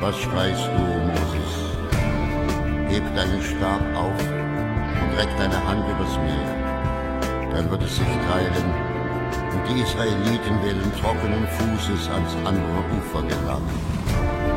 Was schreist du, Moses? Heb deinen Stab auf und reck deine Hand übers Meer. Dann wird es sich teilen, und die Israeliten werden trockenen Fußes ans andere Ufer gelangen.